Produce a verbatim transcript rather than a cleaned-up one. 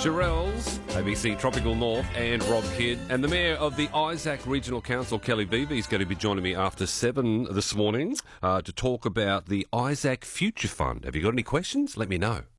Shirelles, A B C Tropical North, and Rob Kidd. And the Mayor of the Isaac Regional Council, Kelly Beebe, is going to be joining me after seven this morning uh, to talk about the Isaac Future Fund. Have you got any questions? Let me know.